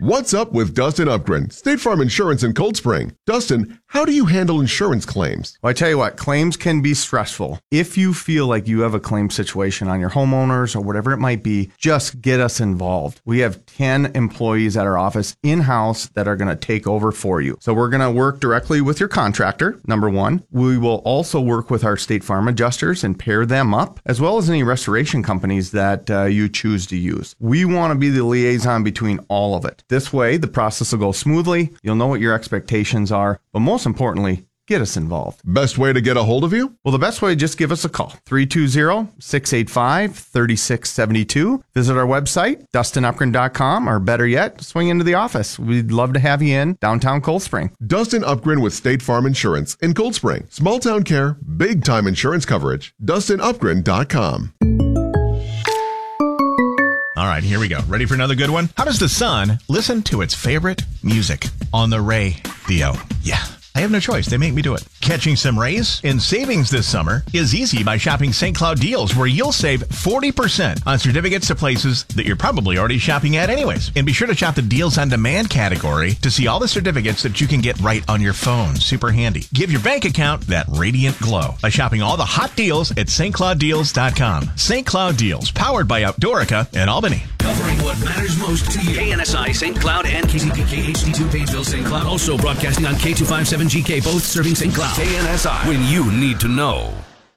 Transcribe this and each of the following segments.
What's up with Dustin Upgren, State Farm Insurance in Cold Spring. Dustin, how do you handle insurance claims? Well, I tell you what, claims can be stressful. If you feel like you have a claim situation on your homeowners or whatever it might be, just get us involved. We have 10 employees at our office in-house that are going to take over for you. So we're going to work directly with your contractor, number one. We will also work with our State Farm adjusters and pair them up, as well as any restoration companies that you choose to use. We want to be the liaison between all of it. This way, the process will go smoothly. You'll know what your expectations are, but most importantly, get us involved. Best way to get a hold of you? Well, the best way, just give us a call. 320-685-3672. Visit our website, dustinupgren.com, or better yet, swing into the office. We'd love to have you in downtown Cold Spring. Dustin Upgren with State Farm Insurance in Cold Spring. Small town care, big time insurance coverage. DustinUpgren.com. All right, here we go. Ready for another good one? How does the sun listen to its favorite music? On the radio. Yeah. I have no choice. They make me do it. Catching some rays in savings this summer is easy by shopping St. Cloud Deals, where you'll save 40% on certificates to places that you're probably already shopping at anyways. And be sure to shop the Deals on Demand category to see all the certificates that you can get right on your phone. Super handy. Give your bank account that radiant glow by shopping all the hot deals at stclouddeals.com. St. Cloud Deals, powered by Outdoorica in Albany. Covering what matters most to you. KNSI St. Cloud and KZPK HD2 Painesville St. Cloud. Also broadcasting on K257GK, both serving St. Cloud. KNSI, when you need to know.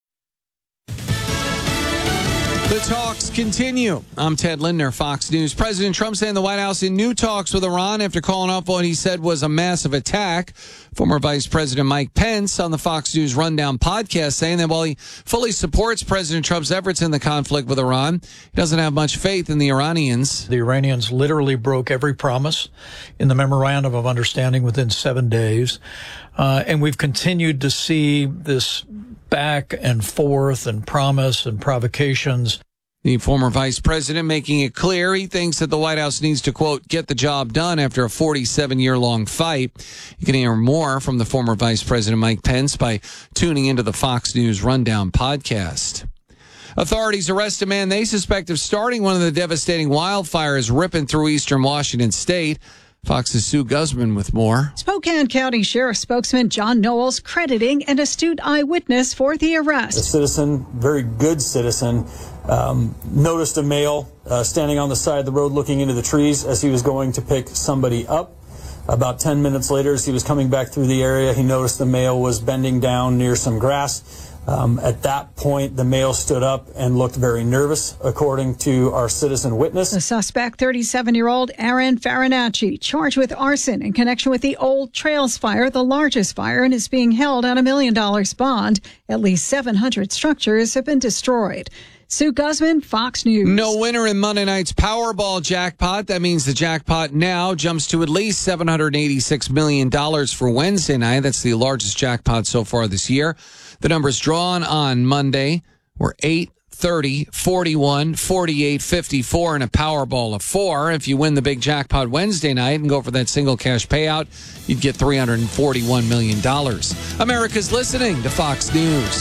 The talks continue. I'm Ted Lindner, Fox News. President Trump saying the White House in new talks with Iran after calling off what he said was a massive attack. Former Vice President Mike Pence on the Fox News Rundown podcast saying that while he fully supports President Trump's efforts in the conflict with Iran, he doesn't have much faith in the Iranians. The Iranians literally broke every promise in the Memorandum of Understanding within 7 days. And we've continued to see this back and forth and promise and provocations. The former vice president making it clear he thinks that the White House needs to, quote, get the job done after a 47-year-long fight. You can hear more from the former vice president Mike Pence by tuning into the Fox News Rundown podcast. Authorities arrest a man they suspect of starting one of the devastating wildfires ripping through eastern Washington state. Fox's Sue Guzman with more. Spokane County Sheriff spokesman John Knowles crediting an astute eyewitness for the arrest. A citizen, very good citizen, noticed a male standing on the side of the road looking into the trees as he was going to pick somebody up. About 10 minutes later, as he was coming back through the area, he noticed the male was bending down near some grass. At that point, the male stood up and looked very nervous, according to our citizen witness. The suspect, 37-year-old Aaron Farinacci, charged with arson in connection with the Old Trails fire, the largest fire, and is being held on $1 million bond. At least 700 structures have been destroyed. Sue Guzman, Fox News. No winner in Monday night's Powerball jackpot. That means the jackpot now jumps to at least $786 million for Wednesday night. That's the largest jackpot so far this year. The numbers drawn on Monday were 8, 30, 41, 48, 54, and a Powerball of 4. If you win the big jackpot Wednesday night and go for that single cash payout, you'd get $341 million. America's listening to Fox News.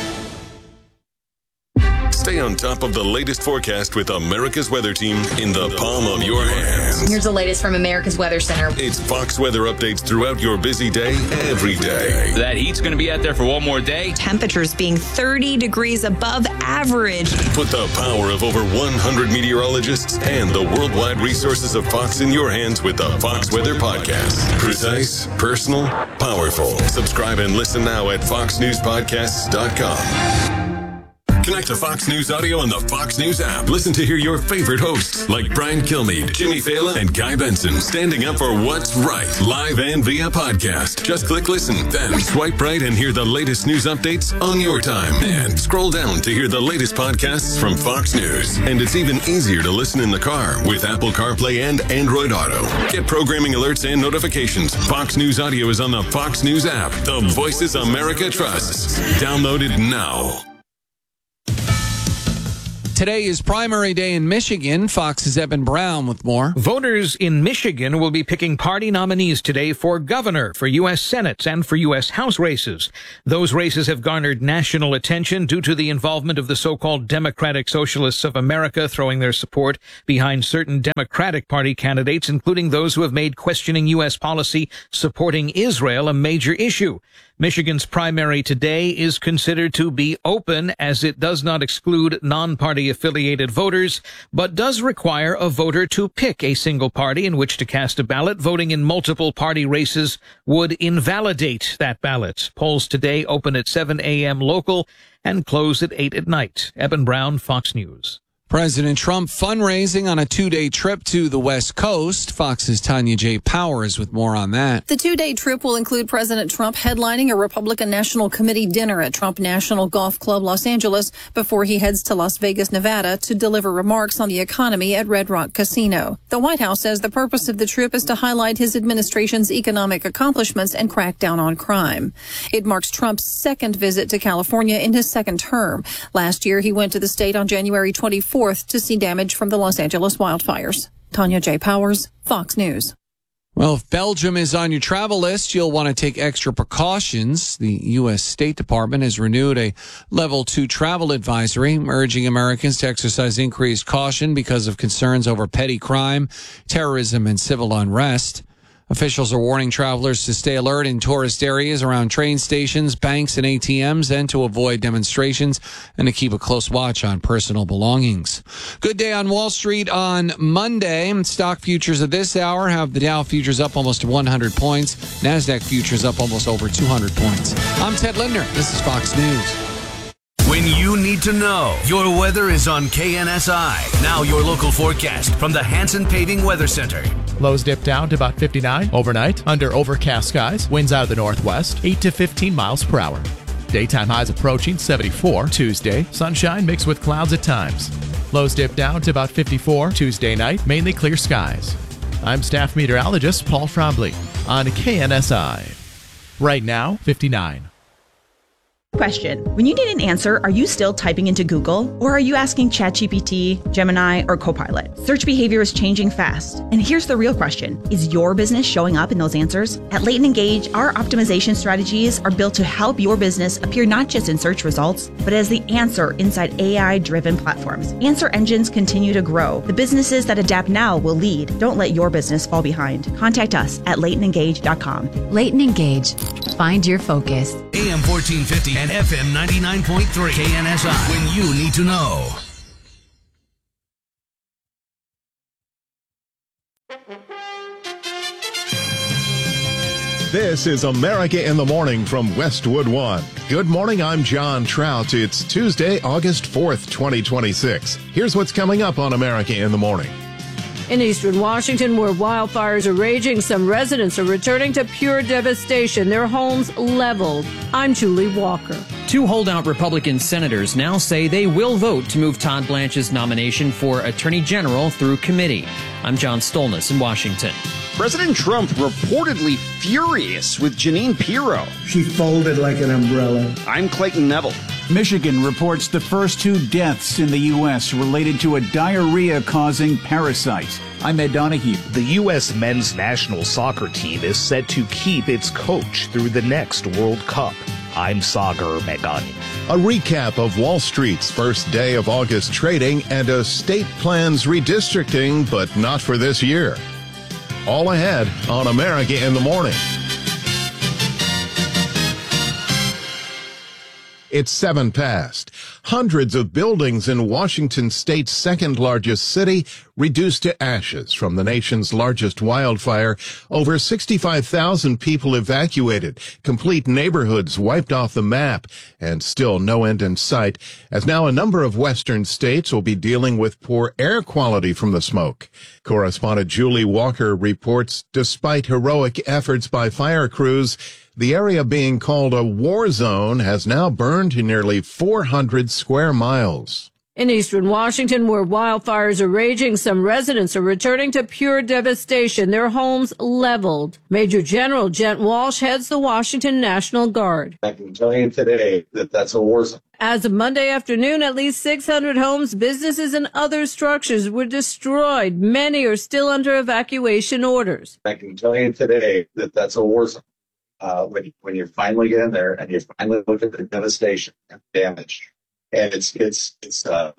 Stay on top of the latest forecast with America's Weather Team in the palm of your hands. Here's the latest from America's Weather Center. It's Fox weather updates throughout your busy day, every day. That heat's going to be out there for one more day. Temperatures being 30 degrees above average. Put the power of over 100 meteorologists and the worldwide resources of Fox in your hands with the Fox Weather Podcast. Precise, personal, powerful. Subscribe and listen now at foxnewspodcasts.com. Connect to Fox News Audio on the Fox News app. Listen to hear your favorite hosts like Brian Kilmeade, Jimmy Fallon, and Guy Benson standing up for what's right, live and via podcast. Just click listen, then swipe right and hear the latest news updates on your time. And scroll down to hear the latest podcasts from Fox News. And it's even easier to listen in the car with Apple CarPlay and Android Auto. Get programming alerts and notifications. Fox News Audio is on the Fox News app. The voices America trusts. Download it now. Today is primary day in Michigan. Fox's Eben Brown with more. Voters in Michigan will be picking party nominees today for governor, for U.S. Senate, and for U.S. House races. Those races have garnered national attention due to the involvement of the so-called Democratic Socialists of America throwing their support behind certain Democratic Party candidates, including those who have made questioning U.S. policy supporting Israel a major issue. Michigan's primary today is considered to be open, as it does not exclude non-party affiliated voters, but does require a voter to pick a single party in which to cast a ballot. Voting in multiple party races would invalidate that ballot. Polls today open at 7 a.m. local and close at 8 at night. Eben Brown, Fox News. President Trump fundraising on a 2-day trip to the West Coast. Fox's Tanya J. Powers with more on that. The 2-day trip will include President Trump headlining a Republican National Committee dinner at Trump National Golf Club Los Angeles before he heads to Las Vegas, Nevada to deliver remarks on the economy at Red Rock Casino. The White House says the purpose of the trip is to highlight his administration's economic accomplishments and crack down on crime. It marks Trump's second visit to California in his second term. Last year, he went to the state on January 24th to see damage from the Los Angeles wildfires. Tanya J. Powers, Fox News. Well, if Belgium is on your travel list, you'll want to take extra precautions. The U.S. State Department has renewed a Level 2 travel advisory, urging Americans to exercise increased caution because of concerns over petty crime, terrorism, and civil unrest. Officials are warning travelers to stay alert in tourist areas around train stations, banks, and ATMs, and to avoid demonstrations and to keep a close watch on personal belongings. Good day on Wall Street on Monday. Stock futures at this hour have the Dow futures up almost 100 points. NASDAQ futures up almost over 200 points. I'm Ted Lindner. This is Fox News. When you need to know, your weather is on KNSI. Now your local forecast from the Hanson Paving Weather Center. Lows dip down to about 59 overnight under overcast skies. Winds out of the northwest, 8 to 15 miles per hour. Daytime highs approaching 74 Tuesday. Sunshine mixed with clouds at times. Lows dip down to about 54 Tuesday night. Mainly clear skies. I'm staff meteorologist Paul Frombley on KNSI. Right now, 59. Question. When you need an answer, are you still typing into Google? Or are you asking ChatGPT, Gemini, or Copilot? Search behavior is changing fast. And here's the real question. Is your business showing up in those answers? At Leighton Engage, our optimization strategies are built to help your business appear not just in search results, but as the answer inside AI-driven platforms. Answer engines continue to grow. The businesses that adapt now will lead. Don't let your business fall behind. Contact us at LeightonEngage.com. Leighton Engage. Find your focus. AM 1450 and FM 99.3 KNSI. When you need to know. This is America in the Morning from Westwood One. Good morning, I'm John Trout. It's Tuesday, August 4th, 2026. Here's what's coming up on America in the Morning. In eastern Washington, where wildfires are raging, some residents are returning to pure devastation, their homes leveled. I'm Julie Walker. Two holdout Republican senators now say they will vote to move Todd Blanche's nomination for Attorney General through committee. I'm John Stolness in Washington. President Trump reportedly furious with Jeanine Pirro. She folded like an umbrella. I'm Clayton Neville. Michigan reports the first 2 deaths in the U.S. related to a diarrhea-causing parasite. I'm Ed Donahue. The U.S. men's national soccer team is set to keep its coach through the next World Cup. I'm Sagar Meghani. A recap of Wall Street's first day of August trading and a state plans redistricting, but not for this year. All ahead on America in the Morning. It's 7 past. Hundreds of buildings in Washington state's second largest city reduced to ashes from the nation's largest wildfire. Over 65,000 people evacuated, complete neighborhoods wiped off the map, and still no end in sight, as now a number of western states will be dealing with poor air quality from the smoke. Correspondent Julie Walker reports, despite heroic efforts by fire crews, the area being called a war zone has now burned to nearly 400 square miles. In eastern Washington, where wildfires are raging, some residents are returning to pure devastation, their homes leveled. Major General Gent Walsh heads the Washington National Guard. I can tell you today that that's a war zone. As of Monday afternoon, at least 600 homes, businesses, and other structures were destroyed. Many are still under evacuation orders. I can tell you today that that's a war zone. When you finally get in there and you finally look at the devastation and damage. And it's going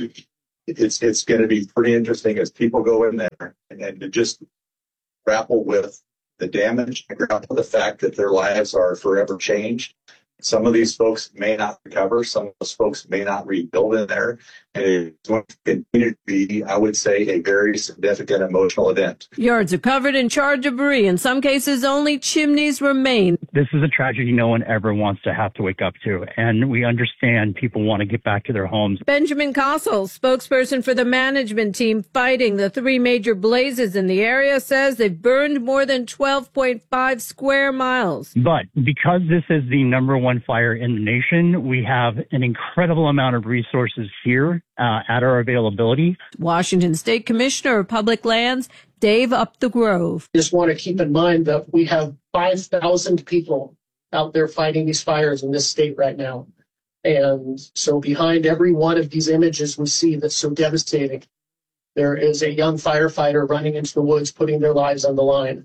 to be pretty interesting as people go in there and to just grapple with the damage and grapple with the fact that their lives are forever changed. Some of these folks may not recover. Some of those folks may not rebuild in there. And it's going to continue to be, I would say, a very significant emotional event. Yards are covered in charred debris. In some cases, only chimneys remain. This is a tragedy no one ever wants to have to wake up to. And we understand people want to get back to their homes. Benjamin Kossel, spokesperson for the management team fighting the three major blazes in the area, says they've burned more than 12.5 square miles. But because this is the number one fire in the nation, we have an incredible amount of resources here at our availability. Washington State Commissioner of Public Lands, Dave Up the Grove. Just want to keep in mind that we have 5,000 people out there fighting these fires in this state right now. And so behind every one of these images we see that's so devastating, there is a young firefighter running into the woods, putting their lives on the line.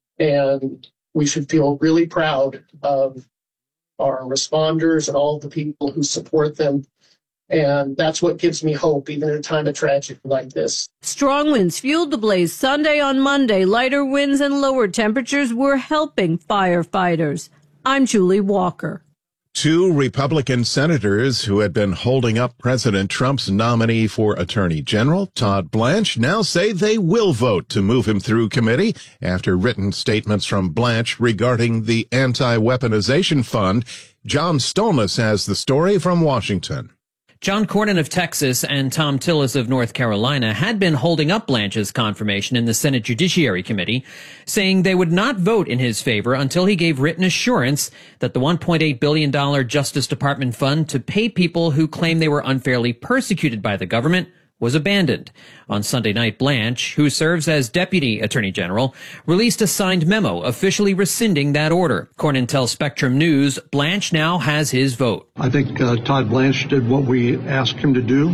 And we should feel really proud of our responders and all the people who support them. And that's what gives me hope, even in a time of tragedy like this. Strong winds fueled the blaze Sunday on Monday. Lighter winds and lower temperatures were helping firefighters. I'm Julie Walker. Two Republican senators who had been holding up President Trump's nominee for Attorney General, Todd Blanche, now say they will vote to move him through committee after written statements from Blanche regarding the Anti-Weaponization Fund. John Stolness has the story from Washington. John Cornyn of Texas and Tom Tillis of North Carolina had been holding up Blanche's confirmation in the Senate Judiciary Committee, saying they would not vote in his favor until he gave written assurance that the $1.8 billion Justice Department fund to pay people who claim they were unfairly persecuted by the government was abandoned. On Sunday night, Blanche, who serves as Deputy Attorney General, released a signed memo officially rescinding that order. Cornyn tells Spectrum News Blanche now has his vote. I think Todd Blanche did what we asked him to do.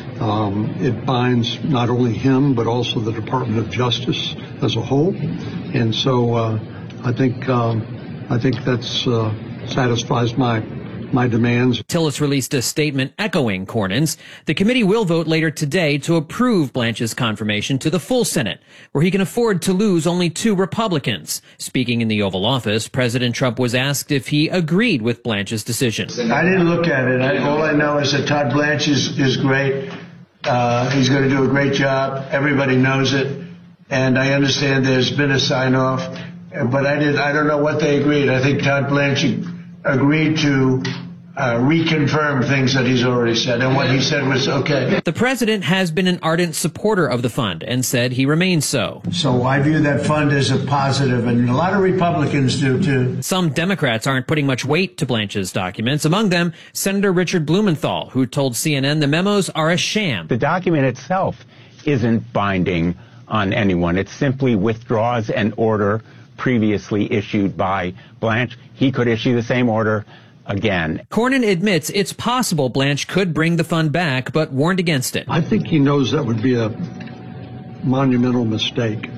It binds not only him, but also the Department of Justice as a whole. And so I think that satisfies my demands. Tillis released a statement echoing Cornyn's. The committee will vote later today to approve Blanche's confirmation to the full Senate, where he can afford to lose only 2 Republicans. Speaking in the Oval Office, President Trump was asked if he agreed with Blanche's decision. I didn't look at it. All I know is that Todd Blanche is great. He's going to do a great job. Everybody knows it. And I understand there's been a sign-off. But I don't know what they agreed. I think Todd Blanche agreed to reconfirm things that he's already said, and what he said was okay. The president has been an ardent supporter of the fund and said he remains so. So I view that fund as a positive, and a lot of Republicans do too. Some Democrats aren't putting much weight to Blanche's documents, among them Senator Richard Blumenthal, who told CNN the memos are a sham. The document itself isn't binding on anyone. It simply withdraws an order previously issued by Blanche. He could issue the same order again. Cornyn admits it's possible Blanche could bring the fund back, but warned against it. I think he knows that would be a monumental mistake.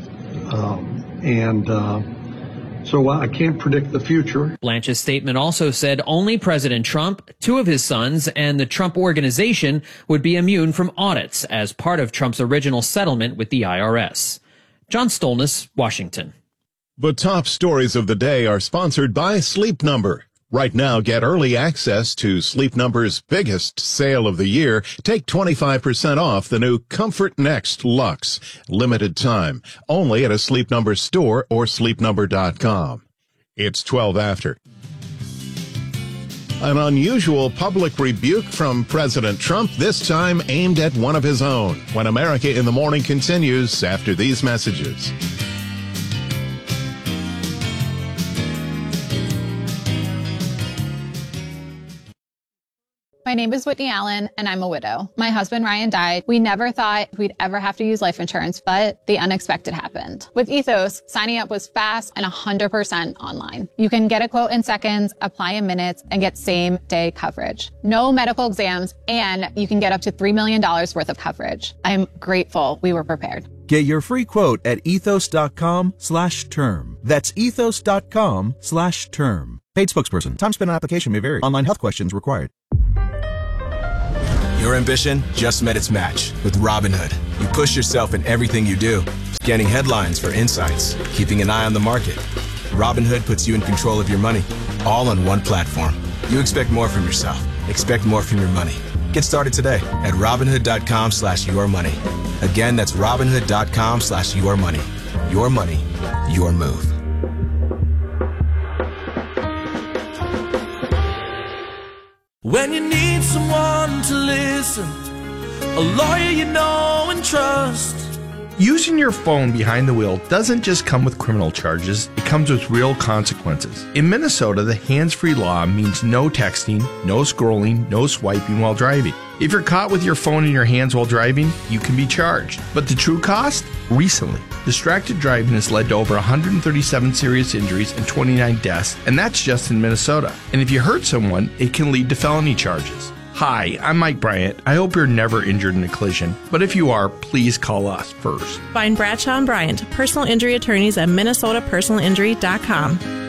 So I can't predict the future. Blanche's statement also said only President Trump, 2 of his sons, and the Trump Organization would be immune from audits as part of Trump's original settlement with the IRS. John Stolness, Washington. The top stories of the day are sponsored by Sleep Number. Right now, get early access to Sleep Number's biggest sale of the year. Take 25% off the new Comfort Next Luxe. Limited time. Only at a Sleep Number store or sleepnumber.com. It's 12 after. An unusual public rebuke from President Trump, this time aimed at one of his own. When America in the Morning continues after these messages. My name is Whitney Allen, and I'm a widow. My husband, Ryan, died. We never thought we'd ever have to use life insurance, but the unexpected happened. With Ethos, signing up was fast and 100% online. You can get a quote in seconds, apply in minutes, and get same-day coverage. No medical exams, and you can get up to $3 million worth of coverage. I'm grateful we were prepared. Get your free quote at ethos.com/term. That's ethos.com/term. Paid spokesperson. Time spent on application may vary. Online health questions required. Your ambition just met its match with Robinhood. You push yourself in everything you do, scanning headlines for insights, keeping an eye on the market. Robinhood puts you in control of your money, all on one platform. You expect more from yourself. Expect more from your money. Get started today at Robinhood.com/yourmoney. Again, that's Robinhood.com/yourmoney. Your money, your move. When you need someone to listen, a lawyer you know and trust. Using your phone behind the wheel doesn't just come with criminal charges, it comes with real consequences. In Minnesota, the hands-free law means no texting, no scrolling, no swiping while driving. If you're caught with your phone in your hands while driving, you can be charged. But the true cost? Recently, distracted driving has led to over 137 serious injuries and 29 deaths, and that's just in Minnesota. And if you hurt someone, it can lead to felony charges. Hi, I'm Mike Bryant. I hope you're never injured in a collision, but if you are, please call us first. Find Bradshaw and Bryant, personal injury attorneys at minnesotapersonalinjury.com.